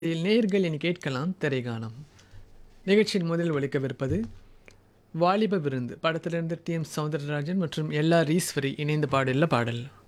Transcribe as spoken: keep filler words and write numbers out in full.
இதில் நேயர்கள் இனி கேட்கலாம் திரைகானம். நிகழ்ச்சியின் முதலில் ஒலிக்கவிருப்பது வாலிப விருந்து படத்திலிருந்து டி எம் சௌந்தரராஜன் மற்றும் எல் ஆர் ஈஸ்வரி இணைந்து பாடியுள்ள பாடல்.